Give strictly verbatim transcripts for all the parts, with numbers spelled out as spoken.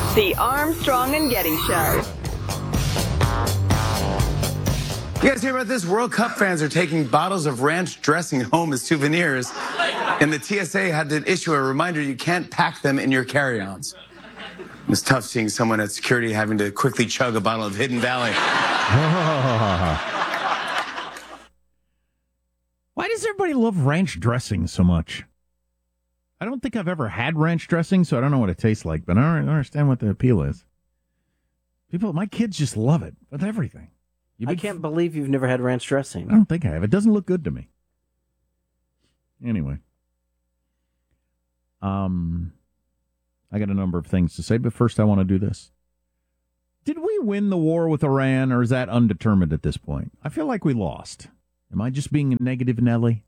The Armstrong and Getty Show. You guys hear about this? World Cup fans are taking bottles of ranch dressing home as souvenirs, and the T S A had to issue a reminder you can't pack them in your carry-ons. It's tough seeing someone at security having to quickly chug a bottle of Hidden Valley. Why does everybody love ranch dressing so much? I don't think I've ever had ranch dressing, so I don't know what it tastes like, but I don't understand what the appeal is. People, my kids just love it with everything. I can't believe you've never had ranch dressing. I don't think I have. It doesn't look good to me. Anyway. Um, I got a number of things to say, but first I want to do this. Did we win the war with Iran, or is that undetermined at this point? I feel like we lost. Am I just being a negative Nelly?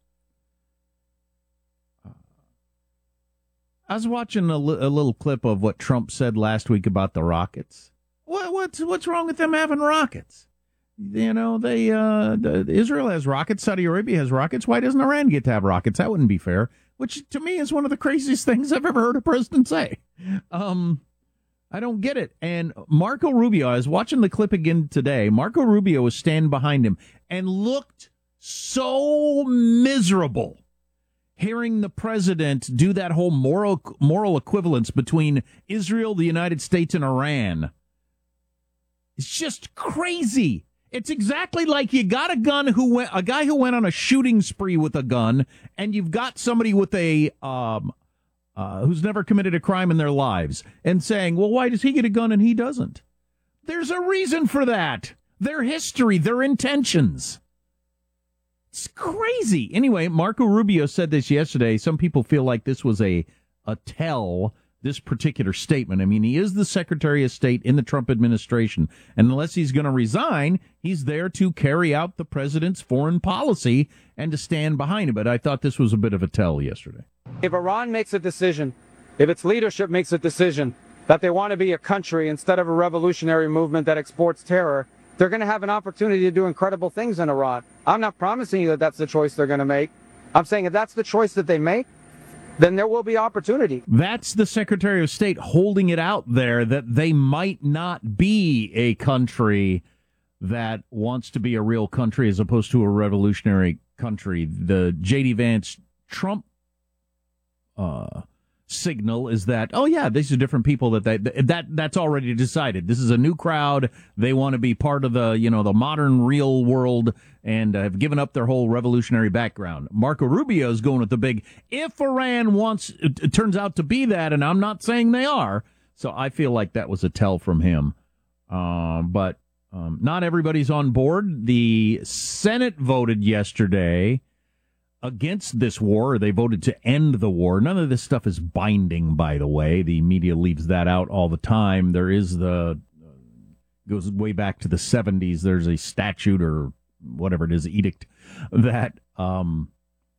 I was watching a, li- a little clip of what Trump said last week about the rockets. What, what's what's wrong with them having rockets? You know, they uh, the, Israel has rockets, Saudi Arabia has rockets. Why doesn't Iran get to have rockets? That wouldn't be fair. Which to me is one of the craziest things I've ever heard a president say. Um, I don't get it. And Marco Rubio, I was watching the clip again today. Marco Rubio was standing behind him and looked so miserable. Hearing the president do that whole moral moral equivalence between Israel, the United States, and Iran. It's just crazy. It's exactly like you got a gun who went, a guy who went on a shooting spree with a gun, and you've got somebody with a um, uh, who's never committed a crime in their lives, and saying, "Well, why does he get a gun and he doesn't?" There's a reason for that. Their history, their intentions. It's crazy. Anyway, Marco Rubio said this yesterday. Some people feel like this was a, a tell, this particular statement. I mean, he is the Secretary of State in the Trump administration, and unless he's going to resign, he's there to carry out the president's foreign policy and to stand behind it. But I thought this was a bit of a tell yesterday. If Iran makes a decision, if its leadership makes a decision that they want to be a country instead of a revolutionary movement that exports terror, they're going to have an opportunity to do incredible things in Iran. I'm not promising you that that's the choice they're going to make. I'm saying if that's the choice that they make, then there will be opportunity. That's the Secretary of State holding it out there that they might not be a country that wants to be a real country as opposed to a revolutionary country. The J D. Vance Trump uh, signal is that, oh yeah, these are different people that they, that that's already decided. This is a new crowd. They want to be part of the, you know, the modern real world and uh, have given up their whole revolutionary background. Marco Rubio is going with the big, if Iran wants, it, it turns out to be that, and I'm not saying they are. So I feel like that was a tell from him. Um, but um, not everybody's on board. The Senate voted yesterday against this war. They voted to end the war. None of this stuff is binding, by the way. The media leaves that out all the time. There is the, uh, goes way back to the seventies. There's a statute or whatever it is, edict, that um,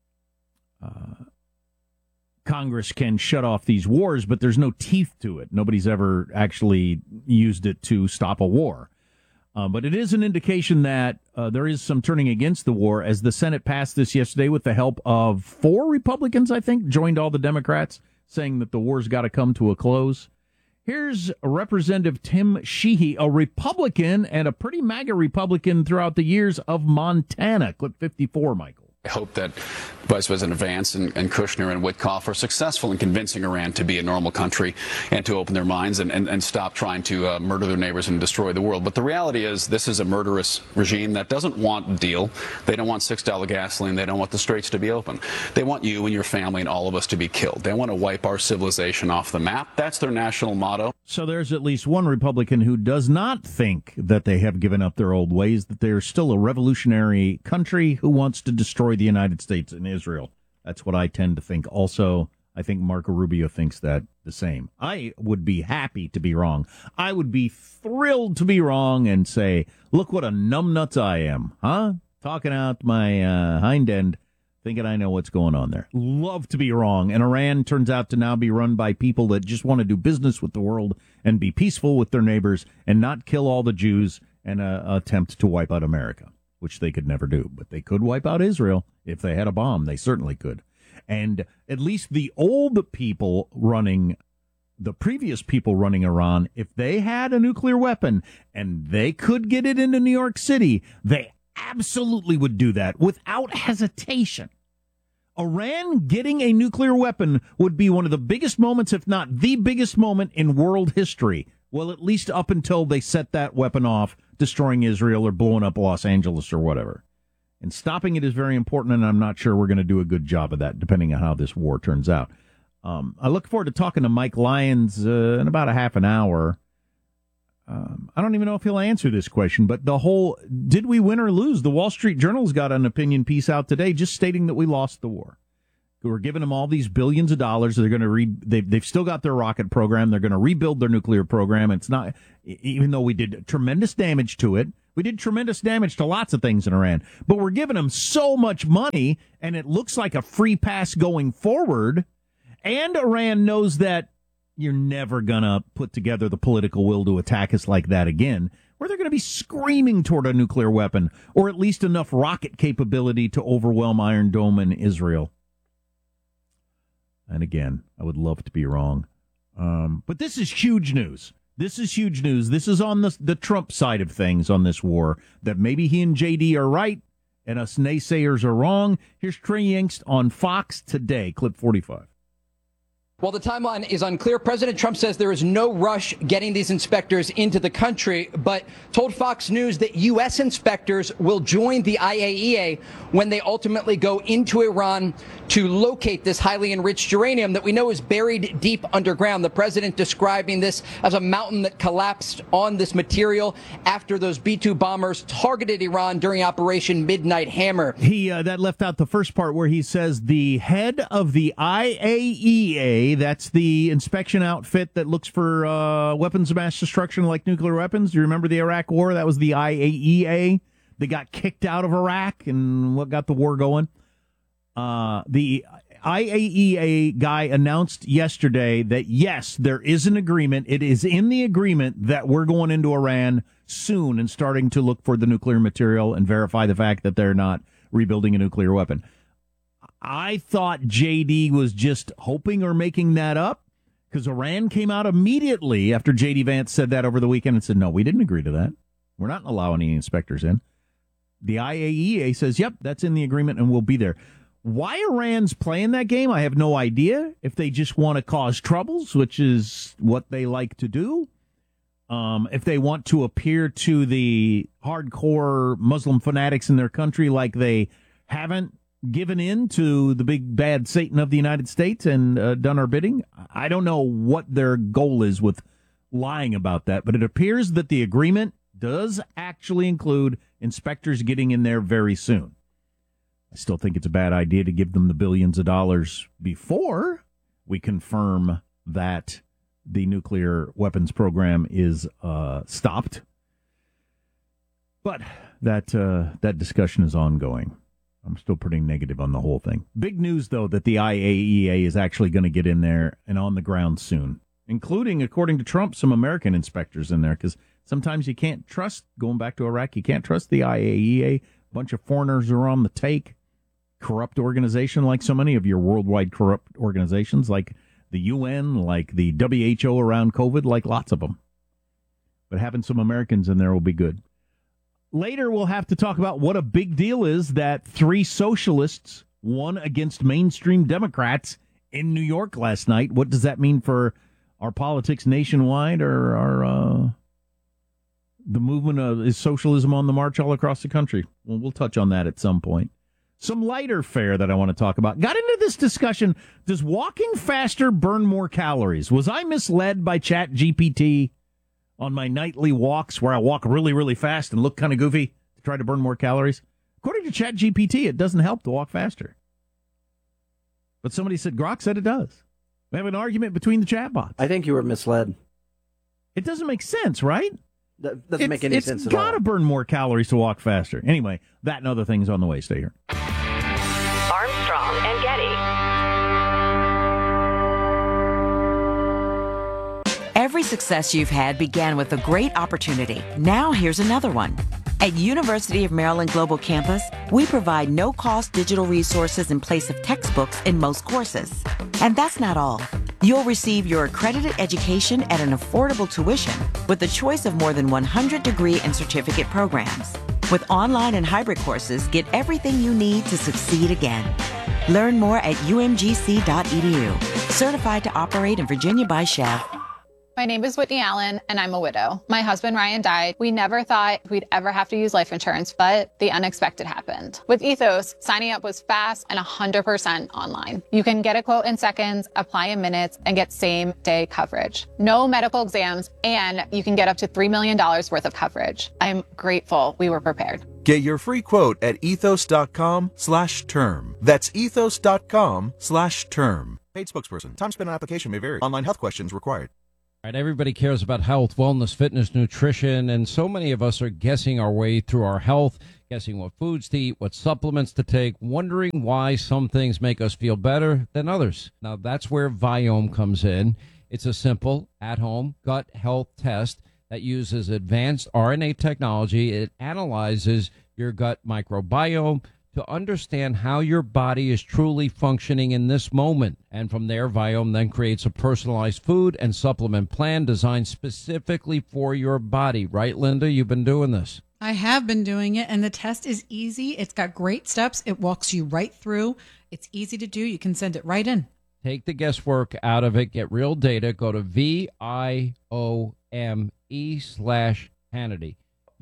uh, Congress can shut off these wars, but there's no teeth to it. Nobody's ever actually used it to stop a war. Uh, but it is an indication that uh, there is some turning against the war, as the Senate passed this yesterday with the help of four Republicans, I think, joined all the Democrats, saying that the war's got to come to a close. Here's Representative Tim Sheehy, a Republican and a pretty MAGA Republican throughout the years of Montana. Clip fifty-four, Michael. I hope that Vice President Vance and, and Kushner and Witkoff are successful in convincing Iran to be a normal country and to open their minds and, and, and stop trying to uh, murder their neighbors and destroy the world. But the reality is this is a murderous regime that doesn't want a deal. They don't want six dollar gasoline. They don't want the straits to be open. They want you and your family and all of us to be killed. They want to wipe our civilization off the map. That's their national motto. So there's at least one Republican who does not think that they have given up their old ways, that they're still a revolutionary country who wants to destroy the United States and Israel. That's what I tend to think. Also, I think Marco Rubio thinks that the same. I would be happy to be wrong. I would be thrilled to be wrong and say, look what a numbnuts I am, huh? Talking out my uh, hind end, thinking I know what's going on there. Love to be wrong. And Iran turns out to now be run by people that just want to do business with the world and be peaceful with their neighbors and not kill all the Jews and uh, attempt to wipe out America, which they could never do. But they could wipe out Israel if they had a bomb. They certainly could. And at least the old people running the previous people running Iran, if they had a nuclear weapon and they could get it into New York City, they absolutely would do that without hesitation. Iran getting a nuclear weapon would be one of the biggest moments, if not the biggest moment in world history. Well, at least up until they set that weapon off, destroying Israel or blowing up Los Angeles or whatever. And stopping it is very important, and I'm not sure we're going to do a good job of that, depending on how this war turns out. Um, I look forward to talking to Mike Lyons uh, in about a half an hour. Um, I don't even know if he'll answer this question, but the whole, did we win or lose? The Wall Street Journal's got an opinion piece out today just stating that we lost the war. We're giving them all these billions of dollars. They're going to re, they've, they've still got their rocket program. They're going to rebuild their nuclear program. It's not, even though we did tremendous damage to it, we did tremendous damage to lots of things in Iran, but we're giving them so much money, and it looks like a free pass going forward. And Iran knows that you're never going to put together the political will to attack us like that again, where they're going to be screaming toward a nuclear weapon, or at least enough rocket capability to overwhelm Iron Dome and Israel. And again, I would love to be wrong. Um, but this is huge news. This is huge news. This is on the, the Trump side of things on this war, that maybe he and J D are right and us naysayers are wrong. Here's Trey Yingst on Fox today, clip forty-five. While the timeline is unclear, President Trump says there is no rush getting these inspectors into the country, but told Fox News that U S inspectors will join the I A E A when they ultimately go into Iran to locate this highly enriched uranium that we know is buried deep underground. The president describing this as a mountain that collapsed on this material after those B two bombers targeted Iran during Operation Midnight Hammer. He uh, that left out the first part where he says the head of the I A E A, that's the inspection outfit that looks for uh, weapons of mass destruction like nuclear weapons. Do you remember the Iraq War? That was the I A E A. They got kicked out of Iraq, and what got the war going? Uh, the I A E A guy announced yesterday that, yes, there is an agreement. It is in the agreement that we're going into Iran soon and starting to look for the nuclear material and verify the fact that they're not rebuilding a nuclear weapon. I thought J D was just hoping or making that up, because Iran came out immediately after J D Vance said that over the weekend and said, no, we didn't agree to that. We're not allowing any inspectors in. The I A E A says, yep, that's in the agreement and we'll be there. Why Iran's playing that game, I have no idea. If they just want to cause troubles, which is what they like to do. Um, if they want to appear to the hardcore Muslim fanatics in their country like they haven't given in to the big bad Satan of the United States and uh, done our bidding. I don't know what their goal is with lying about that, but it appears that the agreement does actually include inspectors getting in there very soon. I still think it's a bad idea to give them the billions of dollars before we confirm that the nuclear weapons program is uh, stopped. But that uh, that discussion is ongoing. I'm still pretty negative on the whole thing. Big news, though, that the I A E A is actually going to get in there and on the ground soon, including, according to Trump, some American inspectors in there, because sometimes you can't trust, going back to Iraq, you can't trust the I A E A. A bunch of foreigners are on the take. Corrupt organization like so many of your worldwide corrupt organizations, like the U N, like the W H O around COVID, like lots of them. But having some Americans in there will be good. Later, we'll have to talk about what a big deal is that three socialists won against mainstream Democrats in New York last night. What does that mean for our politics nationwide, or our uh, the movement of is socialism on the march all across the country? Well, we'll touch on that at some point. Some lighter fare that I want to talk about. Got into this discussion. Does walking faster burn more calories? Was I misled by Chat G P T on my nightly walks where I walk really, really fast and look kind of goofy to try to burn more calories? According to Chat G P T, it doesn't help to walk faster. But somebody said, Grok said it does. We have an argument between the chatbots. I think you were misled. It doesn't make sense, right? That doesn't it's, make any sense at all. It's got to burn more calories to walk faster. Anyway, that and other things on the way. Stay here. Armstrong and Getty. Every success you've had began with a great opportunity. Now here's another one. At University of Maryland Global Campus, we provide no-cost digital resources in place of textbooks in most courses. And that's not all. You'll receive your accredited education at an affordable tuition with a choice of more than one hundred degree and certificate programs. With online and hybrid courses, get everything you need to succeed again. Learn more at u m g c dot e d u. Certified to operate in Virginia by S C H E F. My name is Whitney Allen, and I'm a widow. My husband, Ryan, died. We never thought we'd ever have to use life insurance, but the unexpected happened. With Ethos, signing up was fast and one hundred percent online. You can get a quote in seconds, apply in minutes, and get same-day coverage. No medical exams, and you can get up to three million dollars worth of coverage. I'm grateful we were prepared. Get your free quote at ethos.com slash term. That's ethos.com slash term. Paid spokesperson. Time spent on application may vary. Online health questions required. All right, everybody cares about health, wellness, fitness, nutrition, and so many of us are guessing our way through our health, guessing what foods to eat, what supplements to take, wondering why some things make us feel better than others. Now, that's where Viome comes in. It's a simple, at-home gut health test that uses advanced R N A technology. It analyzes your gut microbiome to understand how your body is truly functioning in this moment. And from there, Viome then creates a personalized food and supplement plan designed specifically for your body. Right, Linda? You've been doing this. I have been doing it, and the test is easy. It's got great steps. It walks you right through. It's easy to do. You can send it right in. Take the guesswork out of it. Get real data. Go to V I O M E slash Hannity.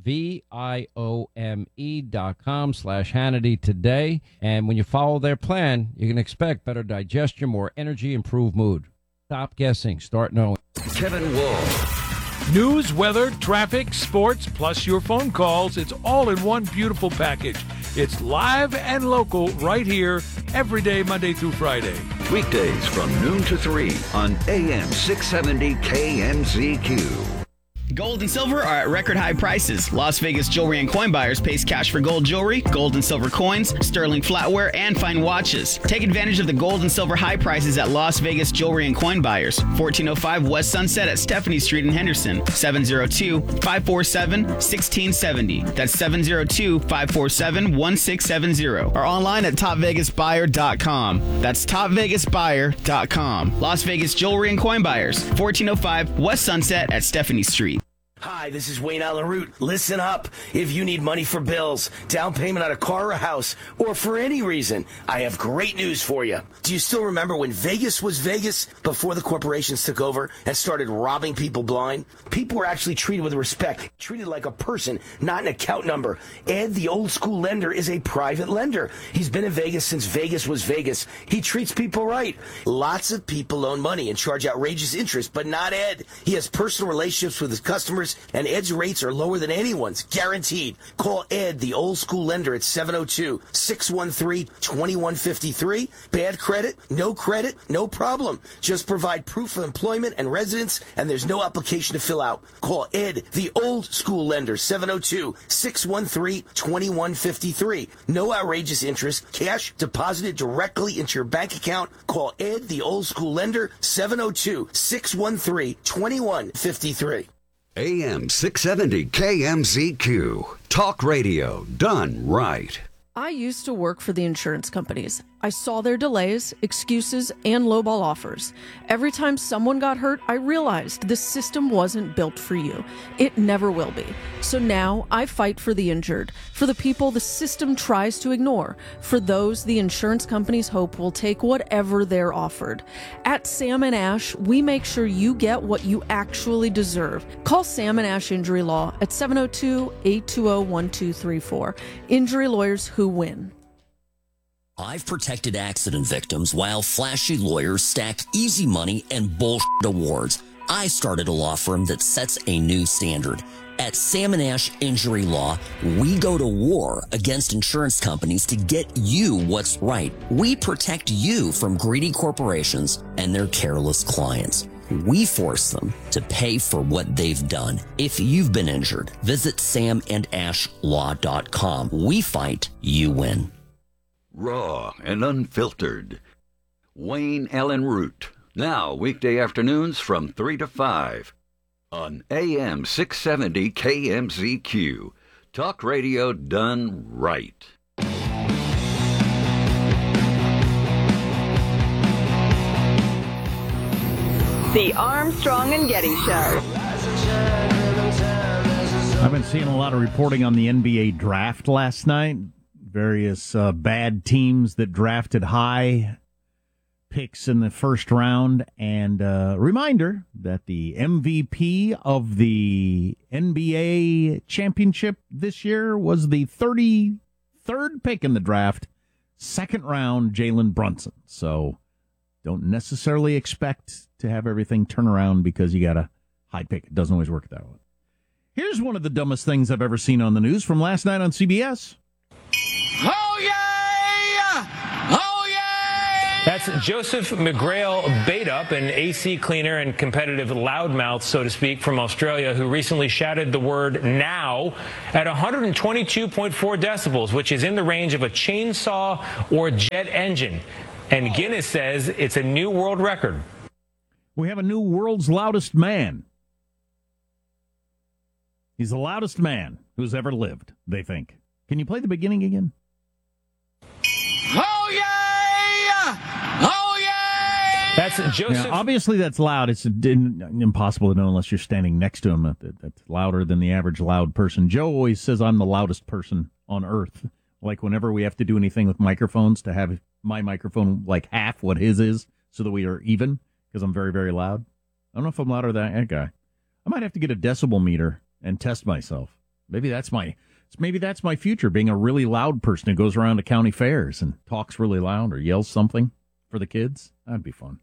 V I O M E dot com slash Hannity today. And when you follow their plan, you can expect better digestion, more energy, improved mood. Stop guessing. Start knowing. Kevin Wall. News, weather, traffic, sports, plus your phone calls. It's all in one beautiful package. It's live and local right here every day, Monday through Friday. Weekdays from noon to three on A M six seventy K M Z Q. Gold and silver are at record high prices. Las Vegas Jewelry and Coin Buyers pays cash for gold jewelry, gold and silver coins, sterling flatware, and fine watches. Take advantage of the gold and silver high prices at Las Vegas Jewelry and Coin Buyers, fourteen oh five West Sunset at Stephanie Street in Henderson, seven oh two, five four seven, one six seven oh. That's seven oh two, five four seven, one six seven oh. Or online at top vegas buyer dot com. That's top vegas buyer dot com. Las Vegas Jewelry and Coin Buyers, fourteen oh five West Sunset at Stephanie Street. Hi, this is Wayne Allen Root. Listen up. If you need money for bills, down payment on a car or a house, or for any reason, I have great news for you. Do you still remember when Vegas was Vegas before the corporations took over and started robbing people blind? People were actually treated with respect, treated like a person, not an account number. Ed, the old school lender, is a private lender. He's been in Vegas since Vegas was Vegas. He treats people right. Lots of people loan money and charge outrageous interest, but not Ed. He has personal relationships with his customers, and Ed's rates are lower than anyone's, guaranteed. Call Ed, the old school lender, at seven oh two, six one three, two one five three. Bad credit? No credit? No problem. Just provide proof of employment and residence, and there's no application to fill out. Call Ed, the old school lender, seven oh two, six one three, two one five three. No outrageous interest. Cash deposited directly into your bank account. Call Ed, the old school lender, seven oh two, six one three, two one five three. A M six seventy K M Z Q. Talk radio done right. I used to work for the insurance companies. I saw their delays, excuses, and lowball offers. Every time someone got hurt, I realized the system wasn't built for you. It never will be. So now I fight for the injured, for the people the system tries to ignore, for those the insurance companies hope will take whatever they're offered. At Sam and Ash, we make sure you get what you actually deserve. Call Sam and Ash Injury Law at seven oh two, eight two zero, one two three four. Injury lawyers who win. I've protected accident victims while flashy lawyers stack easy money and bullshit awards. I started a law firm that sets a new standard. At Sam and Ash Injury Law, we go to war against insurance companies to get you what's right. We protect you from greedy corporations and their careless clients. We force them to pay for what they've done. If you've been injured, visit sam and ash law dot com. We fight, you win. Raw and unfiltered. Wayne Allen Root. Now, weekday afternoons from three to five on A M six seventy K M Z Q. Talk radio done right. The Armstrong and Getty Show. I've been seeing a lot of reporting on the N B A draft last night. Various uh, bad teams that drafted high picks in the first round. And a uh, reminder that the M V P of the N B A championship this year was the thirty-third pick in the draft, second round, Jalen Brunson. So don't necessarily expect to have everything turn around because you got a high pick. It doesn't always work that way. Here's one of the dumbest things I've ever seen on the news from last night on C B S. Oh, yeah! Oh, yeah! That's Joseph McGrail Baidup, an A C cleaner and competitive loudmouth, so to speak, from Australia, who recently shouted the word now at one hundred twenty-two point four decibels, which is in the range of a chainsaw or jet engine. And Guinness says it's a new world record. We have a new world's loudest man. He's the loudest man who's ever lived, they think. Can you play the beginning again? Oh, yeah! Oh, yeah! That's Joseph. Now, obviously, that's loud. It's impossible to know unless you're standing next to him. That's louder than the average loud person. Joe always says I'm the loudest person on earth. Like whenever we have to do anything with microphones, to have my microphone like half what his is so that we are even, because I'm very, very loud. I don't know if I'm louder than that guy. I might have to get a decibel meter and test myself. Maybe that's my maybe that's my future, being a really loud person who goes around to county fairs and talks really loud or yells something for the kids. That'd be fun.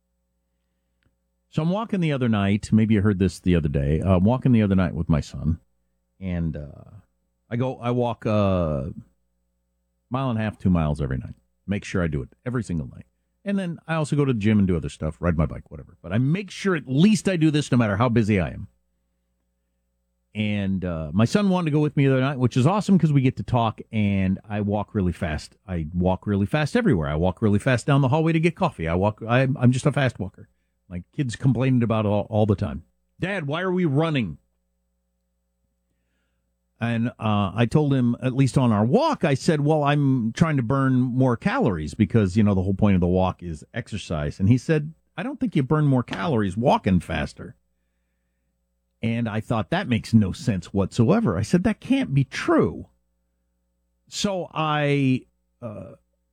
So I'm walking the other night. Maybe you heard this the other day. Uh, I'm walking the other night with my son, and uh, I go. I walk a mile and a half, two miles every night. Make sure I do it every single night. And then I also go to the gym and do other stuff, ride my bike, whatever. But I make sure at least I do this no matter how busy I am. And uh, my son wanted to go with me the other night, which is awesome because we get to talk, and I walk really fast. I walk really fast everywhere. I walk really fast down the hallway to get coffee. I walk. I'm, I'm just a fast walker. My kids complaining about it all, all the time. Dad, why are we running? And uh, I told him, at least on our walk, I said, well, I'm trying to burn more calories because, you know, the whole point of the walk is exercise. And he said, I don't think you burn more calories walking faster. And I thought that makes no sense whatsoever. I said, that can't be true. So I uh,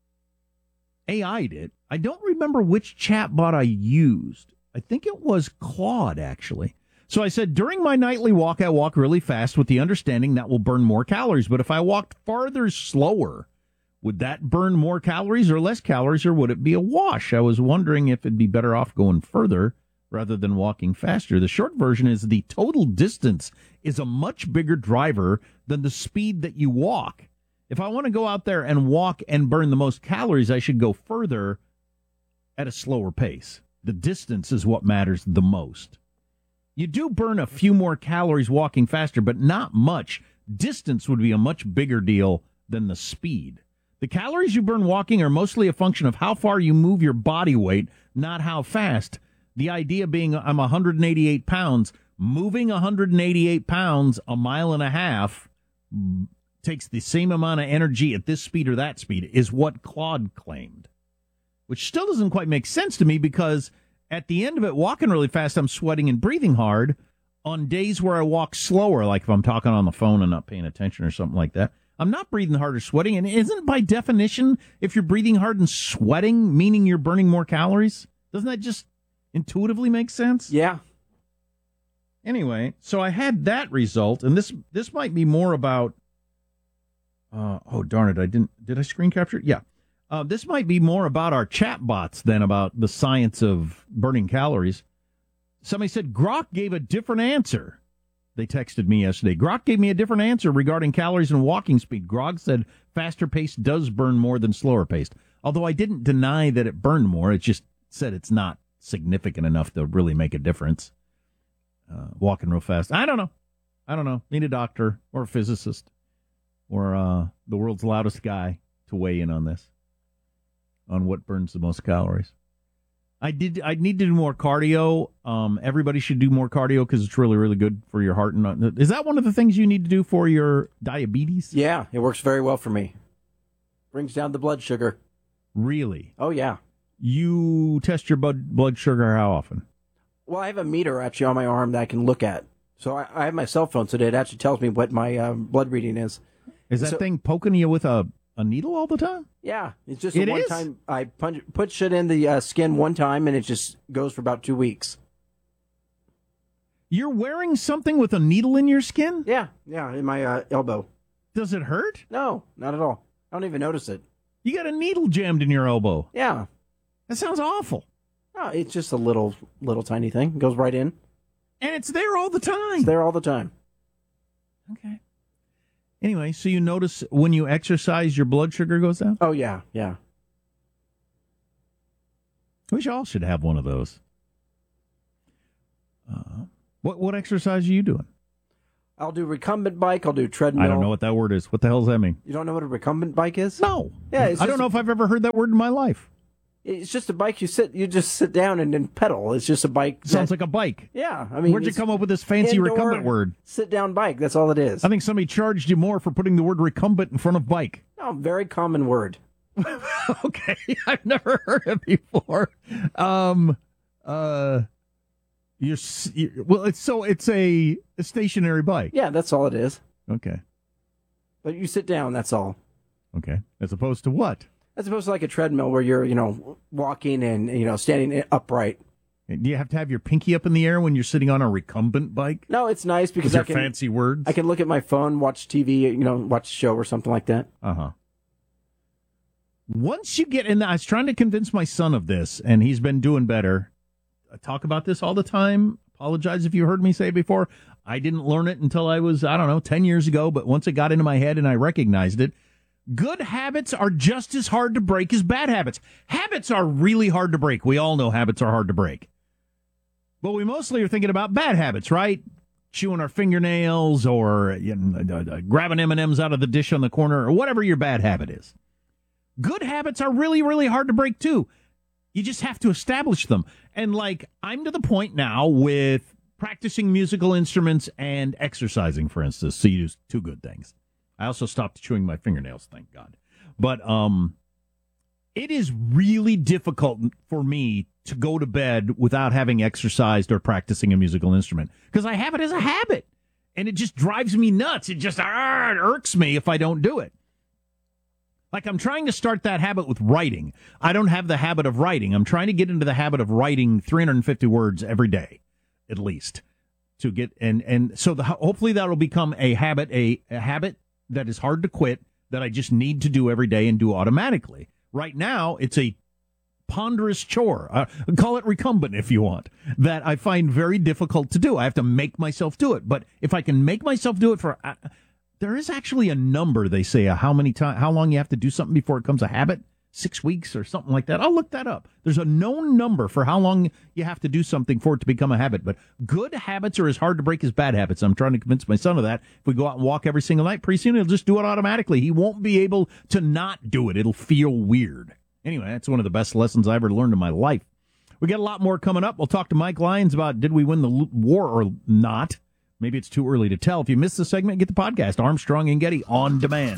A I'd it. I don't remember which chatbot I used. I think it was Claude, actually. So I said, during my nightly walk, I walk really fast with the understanding that will burn more calories. But if I walked farther slower, would that burn more calories or less calories, or would it be a wash? I was wondering if it'd be better off going further rather than walking faster. The short version is the total distance is a much bigger driver than the speed that you walk. If I want to go out there and walk and burn the most calories, I should go further at a slower pace. The distance is what matters the most. You do burn a few more calories walking faster, but not much. Distance would be a much bigger deal than the speed. The calories you burn walking are mostly a function of how far you move your body weight, not how fast. The idea being I'm one hundred eighty-eight pounds. Moving one hundred eighty-eight pounds a mile and a half takes the same amount of energy at this speed or that speed, is what Claude claimed. Which still doesn't quite make sense to me because at the end of it, walking really fast, I'm sweating and breathing hard. On days where I walk slower, like if I'm talking on the phone and not paying attention or something like that, I'm not breathing hard or sweating. And isn't by definition, if you're breathing hard and sweating, meaning you're burning more calories? Doesn't that just intuitively make sense? Yeah. Anyway, so I had that result, and this this might be more about. Uh, oh darn it! I didn't. Did I screen capture it? Yeah. Uh, this might be more about our chat bots than about the science of burning calories. Somebody said Grok gave a different answer. They texted me yesterday. Grok gave me a different answer regarding calories and walking speed. Grok said faster pace does burn more than slower paced. Although I didn't deny that it burned more. It just said it's not significant enough to really make a difference. Uh, walking real fast. I don't know. I don't know. Need a doctor or a physicist or uh, the world's loudest guy to weigh in on this, on what burns the most calories. I did. I need to do more cardio. Um, everybody should do more cardio because it's really, really good for your heart. And is that one of the things you need to do for your diabetes? Yeah, it works very well for me. Brings down the blood sugar. Really? Oh, yeah. You test your blood blood sugar how often? Well, I have a meter actually on my arm that I can look at. So I, I have my cell phone, so that it actually tells me what my um, blood reading is. Is that So- thing poking you with a, a needle all the time? Yeah, it's just It a one is? time. I punch, put shit in the uh, skin one time, and it just goes for about two weeks. You're wearing something with a needle in your skin? Yeah, yeah, in my uh, elbow. Does it hurt? No, not at all. I don't even notice it. You got a needle jammed in your elbow. Yeah. That sounds awful. No, it's just a little, little tiny thing. It goes right in. And it's there all the time. It's there all the time. Okay. Anyway, so you notice when you exercise, your blood sugar goes down? Oh, yeah, yeah. We all should have one of those. Uh, what what exercise are you doing? I'll do recumbent bike. I'll do treadmill. I don't know what that word is. What the hell does that mean? You don't know what a recumbent bike is? No. Yeah, it's I don't just- know if I've ever heard that word in my life. It's just a bike you sit. You just sit down and then pedal. It's just a bike. Sounds that- like a bike. Yeah, I mean, Where'd you it's come up with this fancy indoor recumbent word? Sit-down bike. That's all it is. I think somebody charged you more for putting the word recumbent in front of bike. No, very common word. Okay, I've never heard it before. Um, uh, you're, s- you well, it's so it's a, a stationary bike. Yeah, that's all it is. Okay, But you sit down. That's all. okay. As opposed to what? As opposed to like a treadmill where you're, you know, walking and you know standing upright. Do you have to have your pinky up in the air when you're sitting on a recumbent bike? No, it's nice because Those I are can fancy words. I can look at my phone, watch T V, you know, watch a show or something like that. Uh huh. Once you get in, I was trying to convince my son of this, and he's been doing better. I talk about this all the time. Apologize if you heard me say it before. I didn't learn it until I was, I don't know, ten years ago, but once it got into my head and I recognized it, good habits are just as hard to break as bad habits. Habits are really hard to break. We all know habits are hard to break. But we mostly are thinking about bad habits, right? Chewing our fingernails or you know, uh, uh, grabbing M and M's out of the dish on the corner or whatever your bad habit is. Good habits are really, really hard to break, too. You just have to establish them. And, like, I'm to the point now with practicing musical instruments and exercising, for instance. So you do two good things. I also stopped chewing my fingernails, thank God. But um, it is really difficult for me to go to bed without having exercised or practicing a musical instrument because I have it as a habit. And it just drives me nuts. It just ah, it irks me if I don't do it. Like I'm trying to start that habit with writing. I don't have the habit of writing. I'm trying to get into the habit of writing three hundred fifty words every day, at least, to get and and so the, hopefully that'll become a habit, a, a habit that is hard to quit that I just need to do every day and do automatically. Right now, it's a ponderous chore. Uh, call it recumbent if you want. That I find very difficult to do. I have to make myself do it. But if I can make myself do it for. Uh, There is actually a number, they say, of how many time, how long you have to do something before it becomes a habit. Six weeks or something like that. I'll look that up. There's a known number for how long you have to do something for it to become a habit. But good habits are as hard to break as bad habits. I'm trying to convince my son of that. If we go out and walk every single night, pretty soon he'll just do it automatically. He won't be able to not do it. It'll feel weird. Anyway, that's one of the best lessons I ever learned in my life. We got a lot more coming up. We'll talk to Mike Lyons about did we win the war or not. Maybe it's too early to tell. If you missed the segment, get the podcast, Armstrong and Getty, on demand.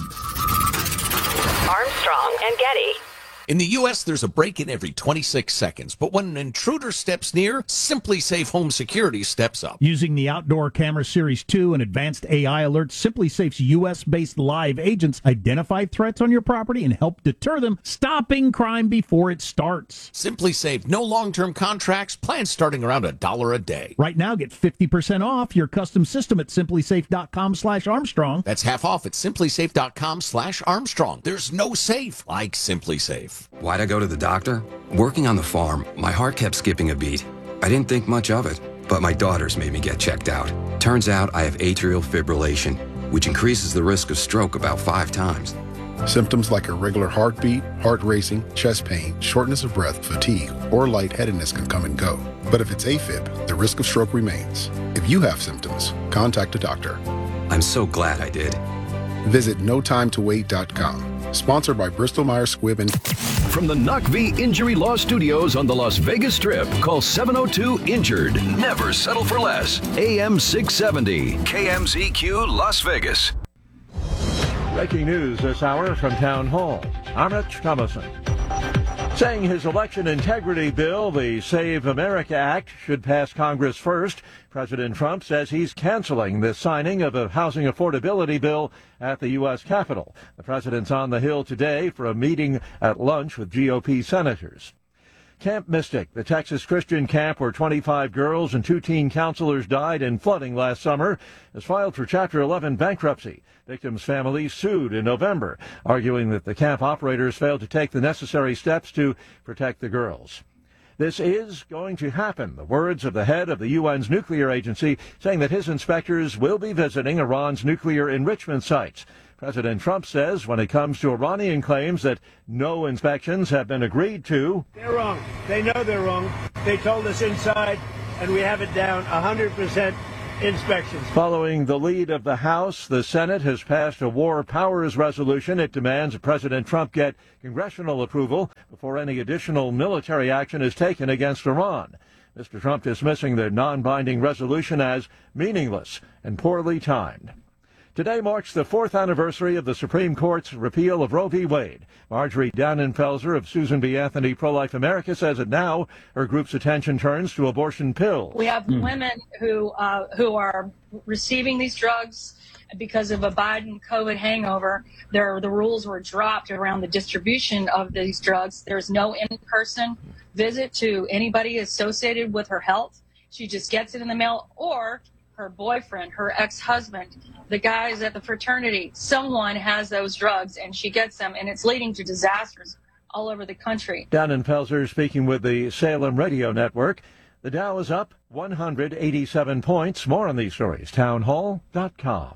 Armstrong and Getty. In the U S, there's a break-in every twenty-six seconds, but when an intruder steps near, Simply Safe Home Security steps up. Using the Outdoor Camera Series two and advanced A I alerts, Simply Safe's U S-based live agents identify threats on your property and help deter them, stopping crime before it starts. Simply Safe, no long-term contracts, plans starting around a dollar a day. Right now, get fifty percent off your custom system at simplysafe.com slash Armstrong. That's half off at simplysafe.com slash Armstrong. There's no safe like Simply Safe. Why'd I go to the doctor? Working on the farm, my heart kept skipping a beat. I didn't think much of it, but my daughters made me get checked out. Turns out I have atrial fibrillation, which increases the risk of stroke about five times. Symptoms like irregular heartbeat, heart racing, chest pain, shortness of breath, fatigue, or lightheadedness can come and go. But if it's AFib, the risk of stroke remains. If you have symptoms, contact a doctor. I'm so glad I did. Visit no time to wait dot com. Sponsored by Bristol Myers Squibb and... From the N U C V Injury Law Studios on the Las Vegas Strip, call seven oh two injured. Never settle for less. A M six seventy, K M Z Q Las Vegas. Breaking news this hour from Town Hall. I'm Rich Thomason. Saying his election integrity bill, the Save America Act, should pass Congress first, President Trump says he's canceling the signing of a housing affordability bill at the U S Capitol. The president's on the Hill today for a meeting at lunch with G O P senators. Camp Mystic, the Texas Christian camp where twenty-five girls and two teen counselors died in flooding last summer, has filed for Chapter eleven bankruptcy. Victims' families sued in November, arguing that the camp operators failed to take the necessary steps to protect the girls. This is going to happen, the words of the head of the U N's nuclear agency, saying that his inspectors will be visiting Iran's nuclear enrichment sites. President Trump says when it comes to Iranian claims that no inspections have been agreed to, they're wrong. They know they're wrong. They told us inside, and we have it down one hundred percent inspections. Following the lead of the House, the Senate has passed a war powers resolution. It demands that President Trump get congressional approval before any additional military action is taken against Iran. Mister Trump dismissing the non-binding resolution as meaningless and poorly timed. Today marks the fourth anniversary of the Supreme Court's repeal of Roe v. Wade. Marjorie Dannenfelser of Susan B. Anthony Pro-Life America says that now her group's attention turns to abortion pills. We have mm. women who uh, who are receiving these drugs because of a Biden COVID hangover. There, the rules were dropped around the distribution of these drugs. There's no in-person visit to anybody associated with her health. She just gets it in the mail, or her boyfriend, her ex-husband, the guys at the fraternity, someone has those drugs and she gets them, and it's leading to disasters all over the country. Dannenfelser speaking with the Salem Radio Network. The Dow is up one hundred eighty-seven points. More on these stories, townhall dot com.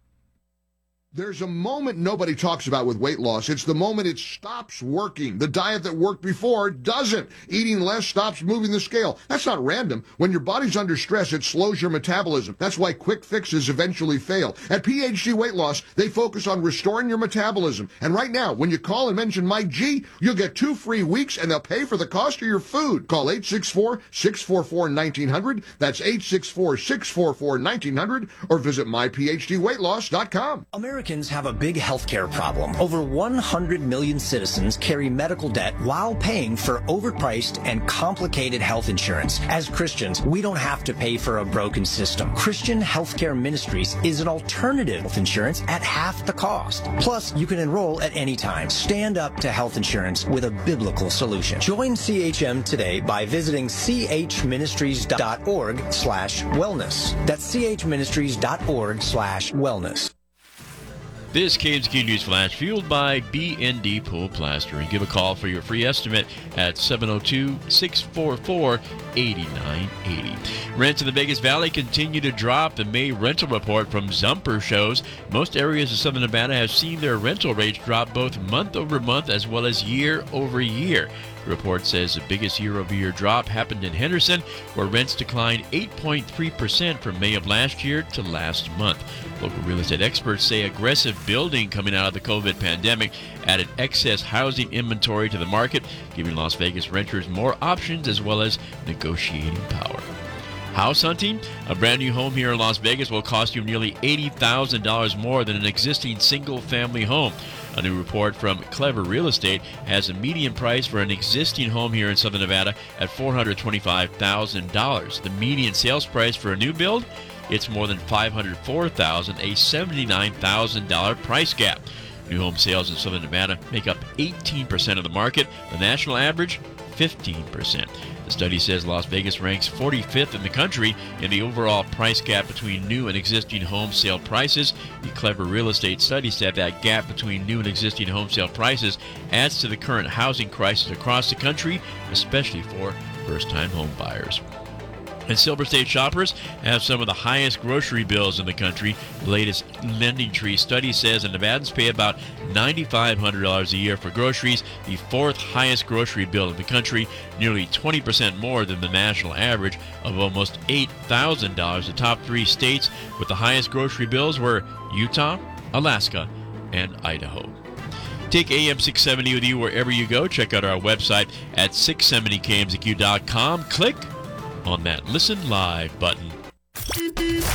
There's a moment nobody talks about with weight loss. It's the moment it stops working. The diet that worked before doesn't. Eating less stops moving the scale. That's not random. When your body's under stress, it slows your metabolism. That's why quick fixes eventually fail. At P H D Weight Loss, they focus on restoring your metabolism. And right now, when you call and mention Mike G, you'll get two free weeks and they'll pay for the cost of your food. Call eight six four, six four four, one nine zero zero. That's eight six four, six four four, one nine zero zero. Or visit my p h d weight loss dot com. Americans have a big healthcare problem. Over one hundred million citizens carry medical debt while paying for overpriced and complicated health insurance. As Christians, we don't have to pay for a broken system. Christian Healthcare Ministries is an alternative health insurance at half the cost. Plus, you can enroll at any time. Stand up to health insurance with a biblical solution. Join C H M today by visiting c h ministries dot org slash wellness. That's c h ministries dot org slash wellness. This K M Z Q News Flash fueled by B N D Pool Plastering. Give a call for your free estimate at seven oh two, six four four, eight nine eight oh. Rents in the Vegas Valley continue to drop. The May rental report from Zumper shows most areas of Southern Nevada have seen their rental rates drop both month over month as well as year over year. The report says the biggest year-over-year drop happened in Henderson, where rents declined eight point three percent from May of last year to last month. Local real estate experts say aggressive building coming out of the COVID pandemic added excess housing inventory to the market, giving Las Vegas renters more options as well as negotiating power. House hunting? A brand new home here in Las Vegas will cost you nearly eighty thousand dollars more than an existing single-family home. A new report from Clever Real Estate has a median price for an existing home here in Southern Nevada at four hundred twenty-five thousand dollars. The median sales price for a new build? It's more than five hundred four thousand dollars, a seventy-nine thousand dollars price gap. New home sales in Southern Nevada make up eighteen percent of the market. The national average, fifteen percent. The study says Las Vegas ranks forty-fifth in the country in the overall price gap between new and existing home sale prices. The Clever Real Estate study said that gap between new and existing home sale prices adds to the current housing crisis across the country, especially for first-time home buyers. And Silver State shoppers have some of the highest grocery bills in the country. The latest Lending Tree study says that Nevadans pay about nine thousand five hundred dollars a year for groceries, the fourth highest grocery bill in the country, nearly twenty percent more than the national average of almost eight thousand dollars. The top three states with the highest grocery bills were Utah, Alaska, and Idaho. Take A M six seventy with you wherever you go. Check out our website at six seventy k m z q dot com. Click on that Listen Live button. K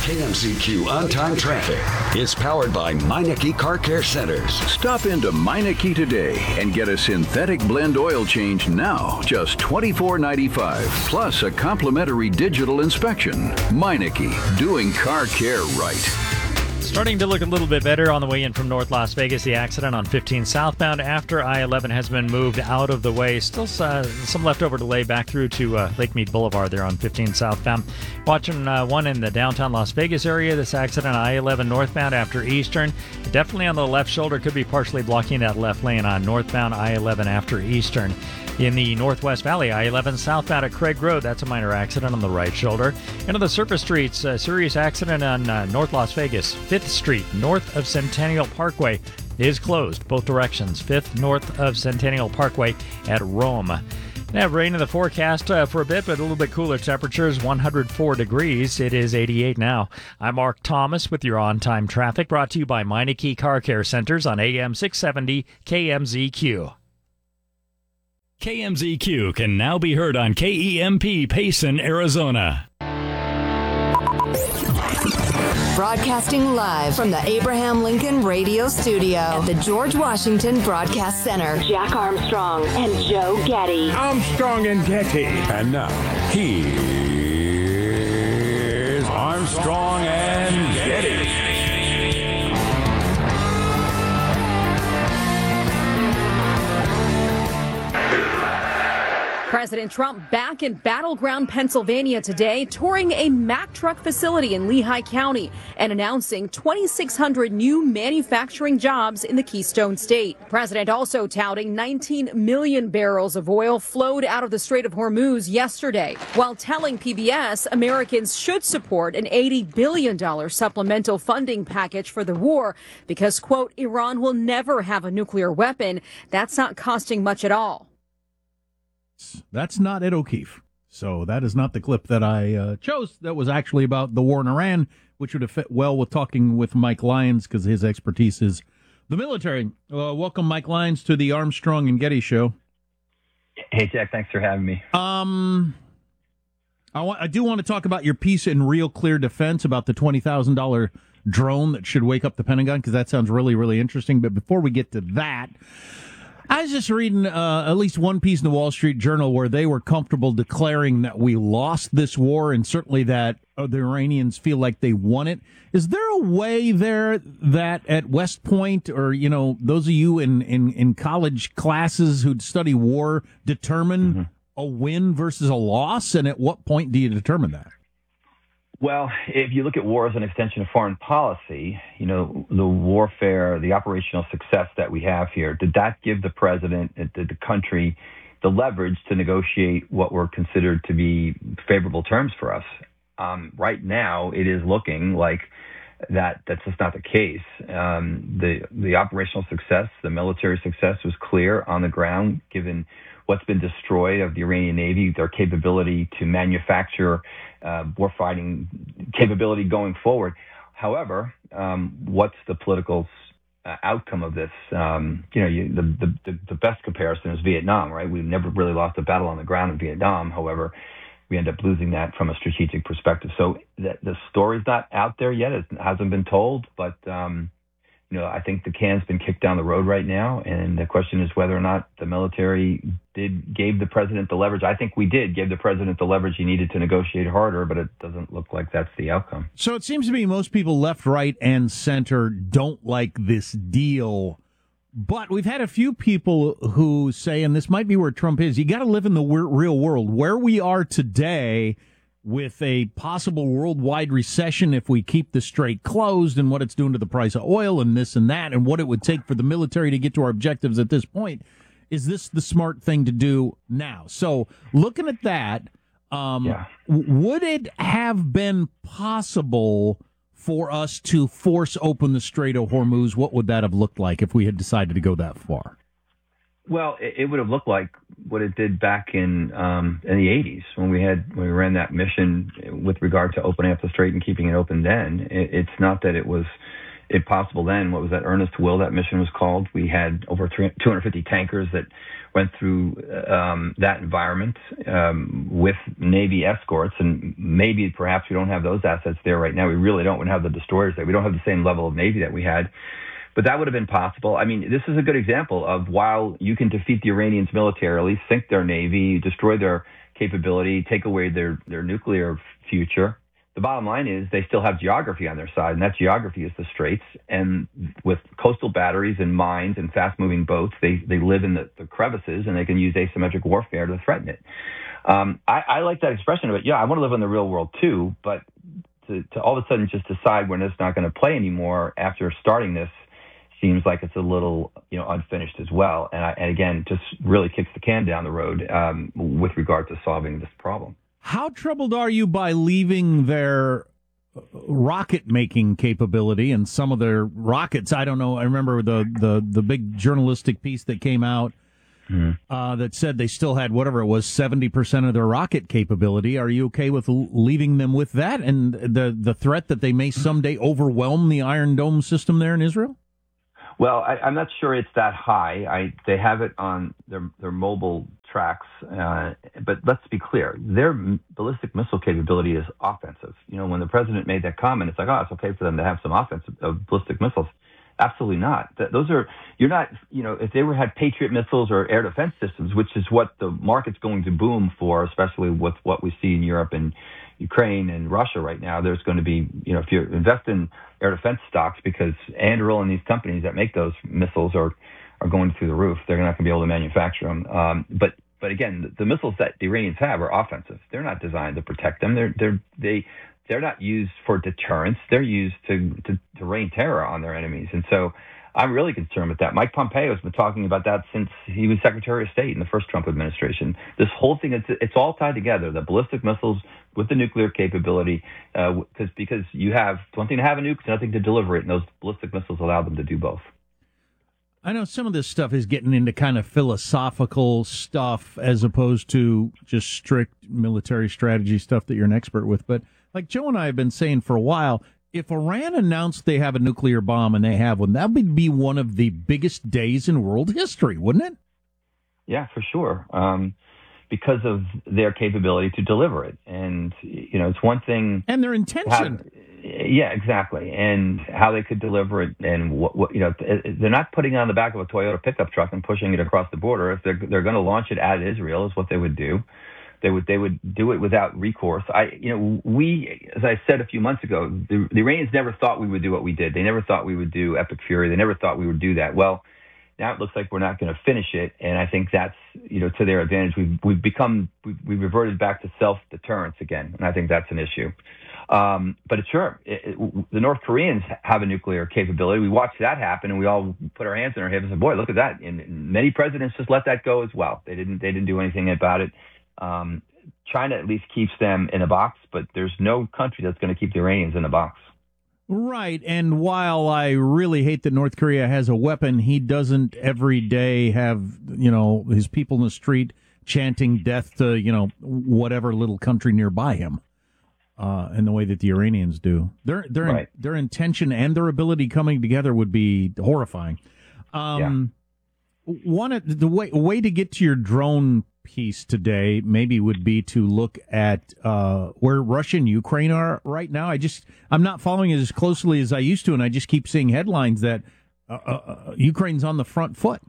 K M Z Q on-time traffic is powered by Meineke Car Care Centers. Stop into Meineke today and get a synthetic blend oil change now, just twenty-four ninety-five, plus a complimentary digital inspection. Meineke, doing car care right. Starting to look a little bit better on the way in from North Las Vegas. The accident on fifteen southbound after I eleven has been moved out of the way. Still uh, some leftover delay back through to uh, Lake Mead Boulevard there on fifteen southbound. Watching uh, one in the downtown Las Vegas area. This accident on I eleven northbound after Eastern. Definitely on the left shoulder. Could be partially blocking that left lane on northbound I eleven after Eastern. In the Northwest Valley, I eleven southbound at Craig Road, that's a minor accident on the right shoulder. Into the surface streets, a serious accident on uh, North Las Vegas. fifth Street, north of Centennial Parkway, is closed, both directions. fifth north of Centennial Parkway at Rome. We have rain in the forecast uh, for a bit, but a little bit cooler temperatures, one hundred four degrees. It is eighty-eight now. I'm Mark Thomas with your on-time traffic, brought to you by Meineke Car Care Centers on A M six seventy K M Z Q. K M Z Q can now be heard on K E M P Payson, Arizona. Broadcasting live from the Abraham Lincoln Radio Studio at the George Washington Broadcast Center. Jack Armstrong and Joe Getty. Armstrong and Getty. And now, here's Armstrong and Getty. President Trump back in battleground Pennsylvania today, touring a Mack truck facility in Lehigh County and announcing twenty-six hundred new manufacturing jobs in the Keystone State. The president also touting nineteen million barrels of oil flowed out of the Strait of Hormuz yesterday, while telling P B S Americans should support an eighty billion dollars supplemental funding package for the war because, quote, Iran will never have a nuclear weapon. That's not costing much at all. That's not Ed O'Keefe. So that is not the clip that I uh, chose. That was actually about the war in Iran, which would have fit well with talking with Mike Lyons because his expertise is the military. Uh, welcome, Mike Lyons, to the Armstrong and Getty Show. Hey, Jack. Thanks for having me. Um, I, wa- I do want to talk about your piece in Real Clear Defense about the twenty thousand dollars drone that should wake up the Pentagon, because that sounds really, really interesting. But before we get to that, I was just reading uh, at least one piece in the Wall Street Journal where they were comfortable declaring that we lost this war, and certainly that uh, the Iranians feel like they won it. Is there a way there that at West Point, or, you know, those of you in, in, in college classes who'd study war, determine mm-hmm. a win versus a loss? And at what point do you determine that? Well, if you look at war as an extension of foreign policy, you know, the warfare, the operational success that we have here, did that give the president, did the country, the leverage to negotiate what were considered to be favorable terms for us? Um, right now, it is looking like that that's just not the case. Um, the the operational success, the military success was clear on the ground, given what's been destroyed of the Iranian Navy, their capability to manufacture uh, warfighting capability going forward. However, um, what's the political uh, outcome of this? Um, you know, you, the, the the best comparison is Vietnam, right? We've never really lost a battle on the ground in Vietnam. However, we end up losing that from a strategic perspective. So the, the story's not out there yet. It hasn't been told, but um, you know, I think the can's been kicked down the road right now, and the question is whether or not the military did gave the president the leverage. I think we did give the president the leverage he needed to negotiate harder, but it doesn't look like that's the outcome. So it seems to me most people left, right, and center don't like this deal. But we've had a few people who say, and this might be where Trump is, you got to live in the real world. Where we are today, with a possible worldwide recession if we keep the strait closed, and what it's doing to the price of oil and this and that, and what it would take for the military to get to our objectives at this point, is this the smart thing to do now? So looking at that, um, yeah. would it have been possible for us to force open the Strait of Hormuz? What would that have looked like if we had decided to go that far? Well, it, it would have looked like what it did back in um, in the eighties when we had when we ran that mission with regard to opening up the strait and keeping it open. Then it, it's not that it was impossible then. What was that? Earnest Will, that mission was called. We had over two hundred fifty tankers that went through um, that environment um, with Navy escorts, and maybe perhaps we don't have those assets there right now. We really don't. We don't have the destroyers there. We don't have the same level of Navy that we had. But that would have been possible. I mean, this is a good example of while you can defeat the Iranians militarily, sink their Navy, destroy their capability, take away their, their nuclear future, the bottom line is they still have geography on their side, and that geography is the Straits. And with coastal batteries and mines and fast-moving boats, they, they live in the, the crevices, and they can use asymmetric warfare to threaten it. Um, I, I like that expression of it. Yeah, I want to live in the real world too, but to, to all of a sudden just decide when it's not going to play anymore after starting this seems like it's a little, you know, unfinished as well. And, I, and again, just really kicks the can down the road um, with regard to solving this problem. How troubled are you by leaving their rocket-making capability and some of their rockets? I don't know. I remember the, the, the big journalistic piece that came out mm-hmm. uh, that said they still had, whatever it was, seventy percent of their rocket capability. Are you okay with l- leaving them with that and the, the threat that they may someday overwhelm the Iron Dome system there in Israel? Well, I, I'm not sure it's that high. I, they have it on their, their mobile tracks, uh, but let's be clear, their ballistic missile capability is offensive. You know, when the president made that comment, it's like, oh, it's okay for them to have some offensive uh, ballistic missiles. Absolutely not. Th- those are, you're not, you know, if they were had Patriot missiles or air defense systems, which is what the market's going to boom for, especially with what we see in Europe and Ukraine and Russia right now, there's going to be, you know, if you invest in air defense stocks, because Anduril and these companies that make those missiles are, are going through the roof. They're not going to be able to manufacture them. Um, but, but again, the, the missiles that the Iranians have are offensive. They're not designed to protect them. They're, they're, they, they're not used for deterrence. They're used to, to, to rain terror on their enemies. And so I'm really concerned with that. Mike Pompeo has been talking about that since he was Secretary of State in the first Trump administration. This whole thing, it's, it's all tied together, the ballistic missiles with the nuclear capability, uh, because because you have one thing to have a nuke, nothing to deliver it, and those ballistic missiles allow them to do both. I know some of this stuff is getting into kind of philosophical stuff as opposed to just strict military strategy stuff that you're an expert with, but like Joe and I have been saying for a while, if Iran announced they have a nuclear bomb and they have one, that would be one of the biggest days in world history, wouldn't it? Yeah, for sure. Um, because of their capability to deliver it. And, you know, it's one thing. And their intention. How, yeah, exactly. And how they could deliver it. And, what, what you know, they're not putting it on the back of a Toyota pickup truck and pushing it across the border. If they're, they're going to launch it at Israel is what they would do. They would they would do it without recourse. I you know we as I said a few months ago, the, the Iranians never thought we would do what we did. They never thought we would do Epic Fury. They never thought we would do that. Well, now it looks like we're not going to finish it, and I think that's you know to their advantage. We've we've become we've, we've reverted back to self deterrence again, and I think that's an issue. Um, but it's sure it, it, the North Koreans have a nuclear capability. We watched that happen, and we all put our hands on our hips and said, "Boy, look at that!" And, and many presidents just let that go as well. They didn't they didn't do anything about it. Um, China at least keeps them in a box, but there's no country that's going to keep the Iranians in a box. Right, and while I really hate that North Korea has a weapon, he doesn't every day have, you know, his people in the street chanting death to, you know, whatever little country nearby him, uh, in the way that the Iranians do. Their their right. their intention and their ability coming together would be horrifying. Um, yeah. One the way way to get to your drone piece today maybe would be to look at uh, where Russia and Ukraine are right now. I just I'm not following it as closely as I used to, and I just keep seeing headlines that uh, uh, Ukraine's on the front foot.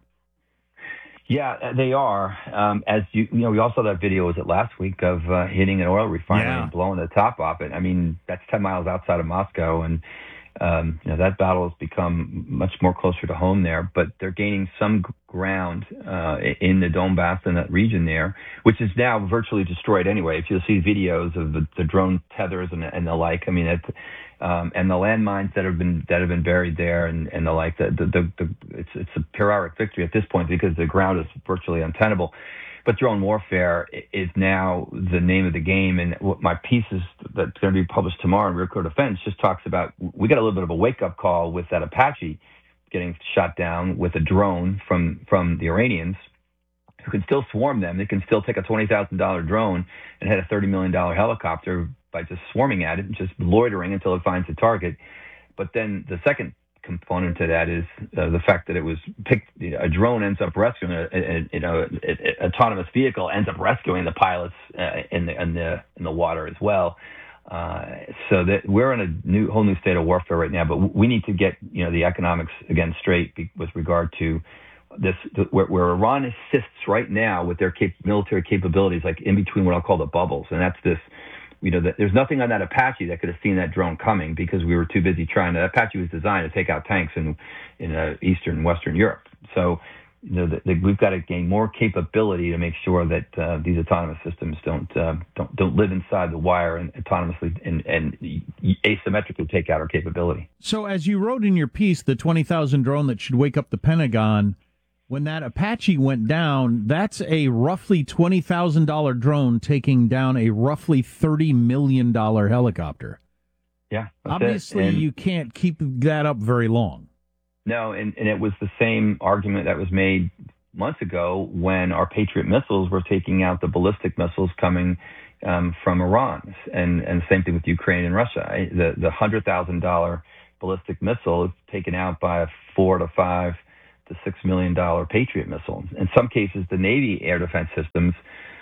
Yeah, they are. Um, as you, you know, we all saw that video, was it last week, of uh, hitting an oil refinery yeah. and blowing the top off it. I mean, that's ten miles outside of Moscow, and um, you know that battle has become much more closer to home there. But they're gaining some ground uh, in the Donbass and that region there, which is now virtually destroyed anyway. If you'll see videos of the, the drone tethers and, and the like, I mean, it, um, and the landmines that have been that have been buried there and, and the like, the, the, the, the it's it's a Pyrrhic victory at this point because the ground is virtually untenable. But drone warfare is now the name of the game. And what my piece is that's going to be published tomorrow in Rear Core Defense just talks about, we got a little bit of a wake-up call with that Apache getting shot down with a drone from, from the Iranians, who can still swarm them. They can still take a twenty thousand dollars drone and hit a thirty million dollars helicopter by just swarming at it and just loitering until it finds the target. But then the second component to that is uh, the fact that it was picked. You know, a drone ends up rescuing a, a, you know, an autonomous vehicle ends up rescuing the pilots uh, in the in the in the water as well. Uh, so that we're in a new whole new state of warfare right now. But we need to get you know the economics again straight be, with regard to this, where, where Iran assists right now with their cap- military capabilities, like in between what I'll call the bubbles, and that's this. You know, there's nothing on that Apache that could have seen that drone coming because we were too busy trying to. Apache was designed to take out tanks in in uh, Eastern and Western Europe. So, you know, the, the, we've got to gain more capability to make sure that uh, these autonomous systems don't uh, don't don't live inside the wire and autonomously and, and asymmetrically take out our capability. So, as you wrote in your piece, the twenty thousand drone that should wake up the Pentagon. When that Apache went down, that's a roughly twenty thousand dollars drone taking down a roughly thirty million dollars helicopter. Yeah. Obviously, and, you can't keep that up very long. No, and, and it was the same argument that was made months ago when our Patriot missiles were taking out the ballistic missiles coming um, from Iran. And, and the same thing with Ukraine and Russia. The, the one hundred thousand dollars ballistic missile is taken out by a four to five the six million dollars Patriot missile. In some cases, the Navy air defense systems,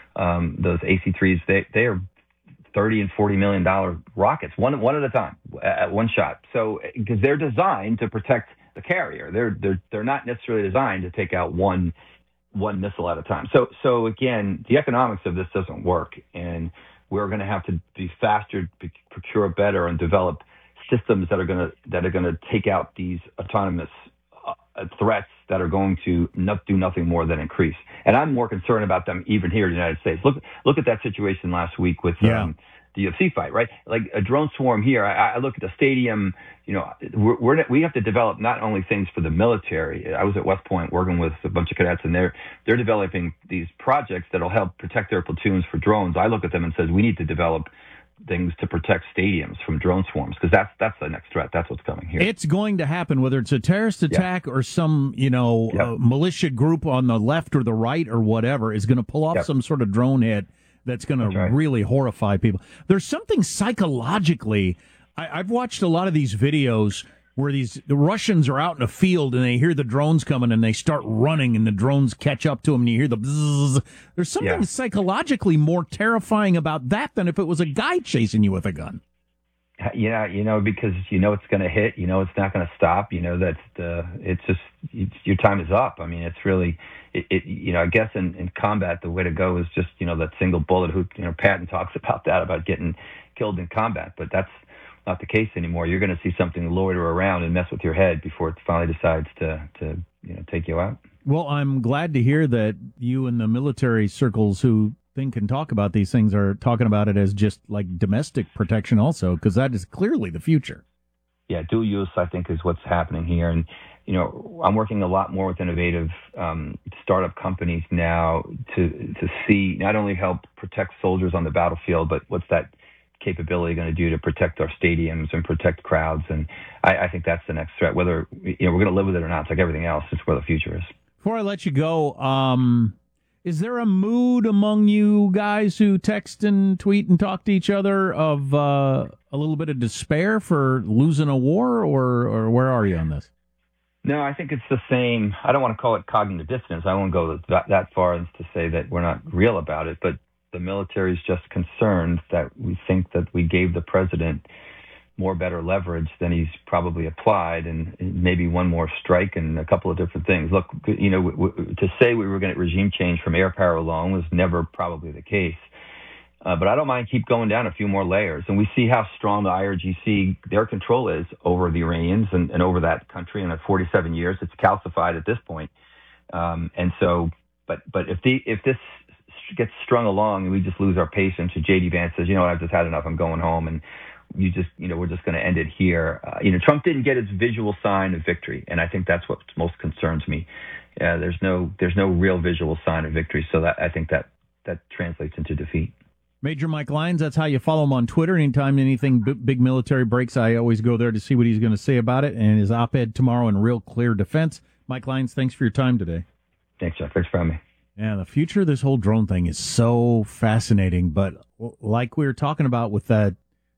um, those A C threes, they they are thirty and forty million dollars rockets, one one at a time, at one shot. So because they're designed to protect the carrier, they're they're they're not necessarily designed to take out one one missile at a time. So so again, the economics of this doesn't work, and we're going to have to be faster, be, procure better, and develop systems that are going to that are going to take out these autonomous uh, threats that are going to not do nothing more than increase. And I'm more concerned about them even here in the United States. Look, look at that situation last week with yeah. um, the U F C fight, right? Like a drone swarm here. I, I look at the stadium, you know, we're, we're, we have to develop not only things for the military. I was at West Point working with a bunch of cadets, and they're, they're developing these projects that'll help protect their platoons for drones. I look at them and says, we need to develop things to protect stadiums from drone swarms, because that's that's the next threat. That's what's coming here. It's going to happen, whether it's a terrorist attack yep. or some, you know, yep. uh, militia group on the left or the right or whatever is going to pull off yep. some sort of drone hit that's going to right. really horrify people. There's something psychologically. I, I've watched a lot of these videos where these the Russians are out in a field and they hear the drones coming and they start running and the drones catch up to them and you hear the bzzz. There's something yeah. psychologically more terrifying about that than if it was a guy chasing you with a gun. Yeah, you know, because you know it's going to hit, you know it's not going to stop, you know that uh, it's just it's, your time is up. I mean, it's really, it, it you know, I guess in, in combat the way to go is just you know that single bullet. Who you know Patton talks about that about getting killed in combat, but that's not the case anymore. You're going to see something loiter around and mess with your head before it finally decides to, to you know, take you out. Well, I'm glad to hear that you in the military circles who think and talk about these things are talking about it as just like domestic protection also, because that is clearly the future. Yeah, dual use, I think, is what's happening here. And, you know, I'm working a lot more with innovative um, startup companies now to to see not only help protect soldiers on the battlefield, but what's that capability going to do to protect our stadiums and protect crowds. And I, I think that's the next threat, whether you know we're going to live with it or not. It's like everything else. It's where the future is. Before I let you go, um, is there a mood among you guys who text and tweet and talk to each other of uh, a little bit of despair for losing a war, or, or where are you on this? No, I think it's the same. I don't want to call it cognitive dissonance. I won't go that, that far as to say that we're not real about it, but the military is just concerned that we think that we gave the president more better leverage than he's probably applied, and maybe one more strike and a couple of different things. Look, you know, w- w- to say we were going to regime change from air power alone was never probably the case. Uh, but I don't mind keep going down a few more layers. And we see how strong the I R G C, their control is over the Iranians and, and over that country. And at forty-seven years, it's calcified at this point. Um, and so, but but if the if this gets strung along and we just lose our patience, and J D Vance says, you know what, I've just had enough, I'm going home, and you just, you know, we're just going to end it here. Uh, you know, Trump didn't get his visual sign of victory, and I think that's what most concerns me. Uh, there's no, there's no real visual sign of victory, so that I think that that translates into defeat. Major Mike Lyons, that's how you follow him on Twitter. Anytime anything b- big military breaks, I always go there to see what he's going to say about it, and his op-ed tomorrow in Real Clear Defense. Mike Lyons, thanks for your time today. Thanks, Jeff. Thanks for having me. Yeah, the future of this whole drone thing is so fascinating, but like we were talking about with that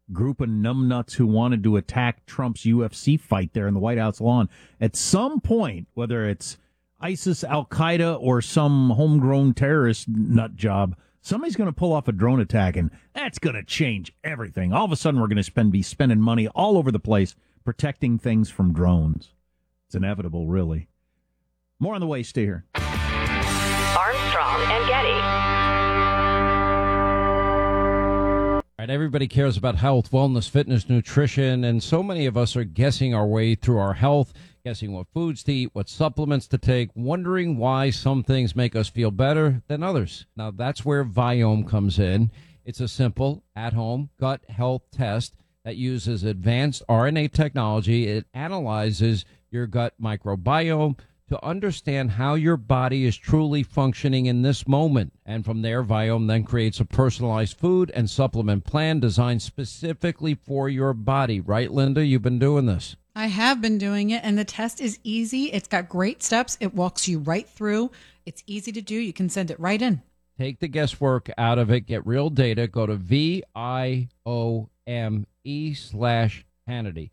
group of numbnuts who wanted to attack Trump's U F C fight there in the White House lawn. At some point, whether it's ISIS, Al-Qaeda, or some homegrown terrorist nut job, somebody's going to pull off a drone attack, and that's going to change everything. All of a sudden, we're going to spend be spending money all over the place protecting things from drones. It's inevitable, really. More on the way. Stay here. Armstrong and Getty. Right, everybody cares about health, wellness, fitness, nutrition, and so many of us are guessing our way through our health, guessing what foods to eat, what supplements to take, wondering why some things make us feel better than others. Now, that's where Viome comes in. It's a simple, at-home gut health test that uses advanced R N A technology. It analyzes your gut microbiome to understand how your body is truly functioning in this moment. And from there, Viome then creates a personalized food and supplement plan designed specifically for your body. Right, Linda? You've been doing this. I have been doing it, and the test is easy. It's got great steps. It walks you right through. It's easy to do. You can send it right in. Take the guesswork out of it. Get real data. Go to V I O M E slash Hannity.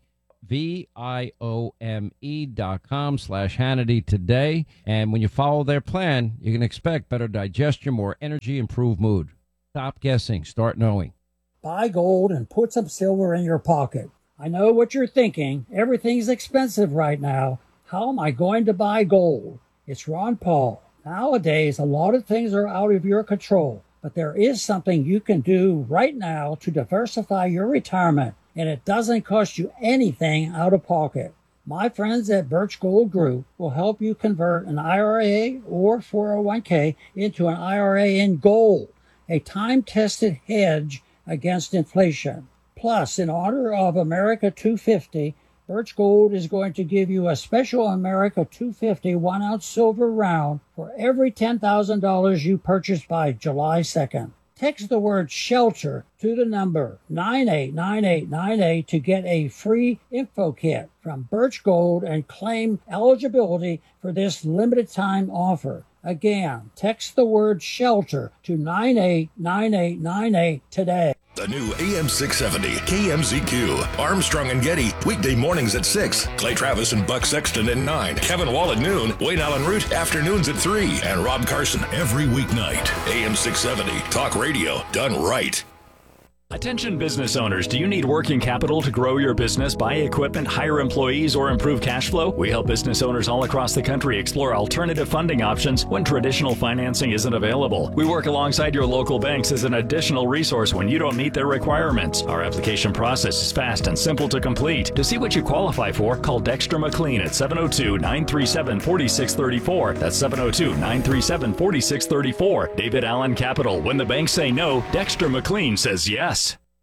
V I O M E dot com slash Hannity today. And when you follow their plan, you can expect better digestion, more energy, improved mood. Stop guessing. Start knowing. Buy gold and put some silver in your pocket. I know what you're thinking. Everything's expensive right now. How am I going to buy gold? It's Ron Paul. Nowadays, a lot of things are out of your control, but there is something you can do right now to diversify your retirement, and it doesn't cost you anything out of pocket. My friends at Birch Gold Group will help you convert an I R A or four oh one k into an I R A in gold, a time-tested hedge against inflation. Plus, in honor of America two fifty, Birch Gold is going to give you a special America two fifty one-ounce silver round for every ten thousand dollars you purchase by July second. Text the word SHELTER to the number nine eight nine eight nine eight to get a free info kit from Birch Gold and claim eligibility for this limited time offer. Again, text the word SHELTER to nine eight nine eight nine eight today. The new A M six seventy K M Z Q. Armstrong and Getty, weekday mornings at six. Clay Travis and Buck Sexton at nine. Kevin Wall at noon. Wayne Allen Root, afternoons at three. And Rob Carson every weeknight. A M six seventy, talk radio done right. Attention business owners, do you need working capital to grow your business, buy equipment, hire employees, or improve cash flow? We help business owners all across the country explore alternative funding options when traditional financing isn't available. We work alongside your local banks as an additional resource when you don't meet their requirements. Our application process is fast and simple to complete. To see what you qualify for, call Dexter McLean at seven oh two, nine three seven, four six three four. That's seven oh two, nine three seven, four six three four. David Allen Capital. When the banks say no, Dexter McLean says yes.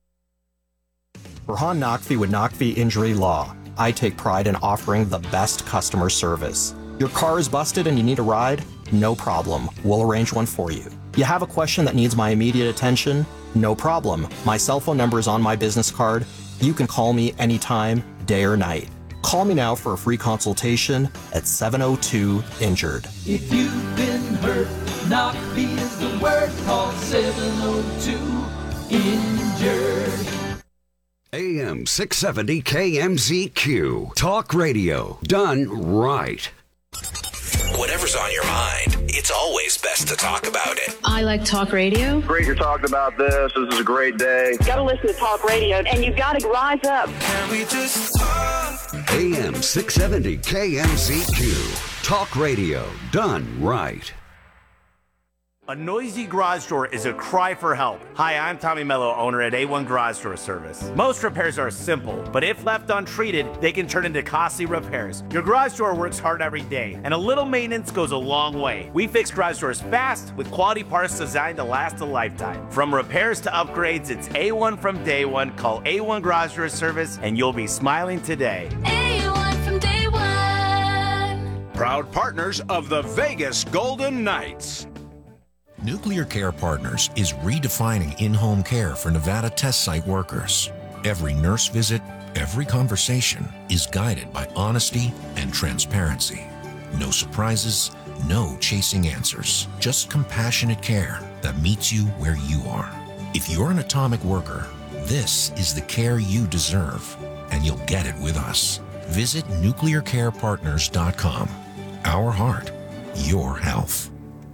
Rahan Naqvi with Naqvi Injury Law. I take pride in offering the best customer service. Your car is busted and you need a ride? No problem. We'll arrange one for you. You have a question that needs my immediate attention? No problem. My cell phone number is on my business card. You can call me anytime, day or night. Call me now for a free consultation at seven oh two injured. If you've been hurt, Naqvi is the word. Call seven oh two injured. A M six seventy K M Z Q. Talk radio done right. Whatever's on your mind, it's always best to talk about it. I like talk radio. Great you're talking about this. This is a great day. You gotta listen to talk radio, and you gotta rise up. Can we just talk? A M six seventy K M Z Q. Talk radio done right. A noisy garage door is a cry for help. Hi, I'm Tommy Mello, owner at A one Garage Door Service. Most repairs are simple, but if left untreated, they can turn into costly repairs. Your garage door works hard every day, and a little maintenance goes a long way. We fix garage doors fast with quality parts designed to last a lifetime. From repairs to upgrades, it's A one from day one. Call A one Garage Door Service, and you'll be smiling today. A one from day one. Proud partners of the Vegas Golden Knights. Nuclear Care Partners is redefining in-home care for Nevada test site workers. Every nurse visit, every conversation is guided by honesty and transparency. No surprises, no chasing answers, just compassionate care that meets you where you are. If you're an atomic worker, This is the care you deserve, and you'll get it with us. Visit nuclear care partners dot com. Our heart, your health.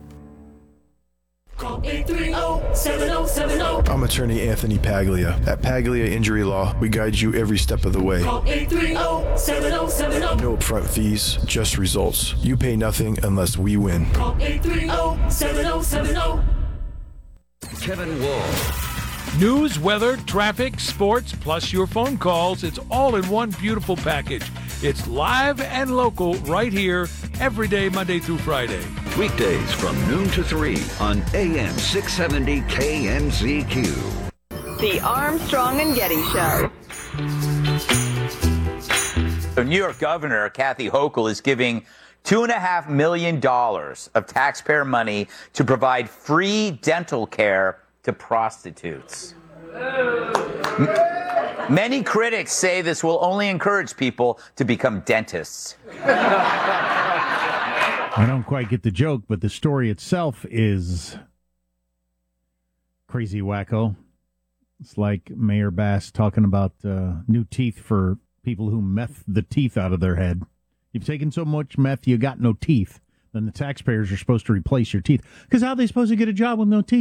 Call eight three zero, seven zero seven zero. I'm attorney Anthony Paglia. At Paglia Injury Law, we guide you every step of the way. Call eight three zero, seven zero seven zero. No upfront fees, just results. You pay nothing unless we win. Call eight three zero, seven zero seven zero. Kevin Wall. News, weather, traffic, sports, plus your phone calls. It's all in one beautiful package. It's live and local right here every day, Monday through Friday. Weekdays from noon to three on A M six seventy K M Z Q. The Armstrong and Getty Show. The New York Governor Kathy Hochul is giving two and a half million dollars of taxpayer money to provide free dental care to prostitutes. M- Many critics say this will only encourage people to become dentists. I don't quite get the joke, but the story itself is crazy wacko. It's like Mayor Bass talking about uh, new teeth for people who meth the teeth out of their head. You've taken so much meth, you got no teeth. Then the taxpayers are supposed to replace your teeth. Because how are they supposed to get a job with no teeth?